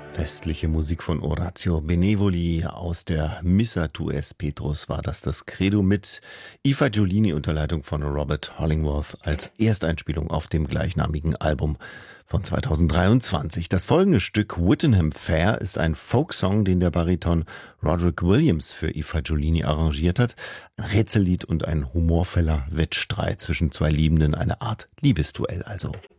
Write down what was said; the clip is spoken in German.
Festliche Musik von Orazio Benevoli aus der Missa tu es Petrus war das Credo mit Eva Giulini unter Leitung von Robert Hollingworth als Ersteinspielung auf dem gleichnamigen Album von 2023. Das folgende Stück Whittenham Fair ist ein Folksong, den der Bariton Roderick Williams für Eva Giulini arrangiert hat. Ein Rätsellied und ein humorvoller Wettstreit zwischen zwei Liebenden, eine Art Liebesduell also.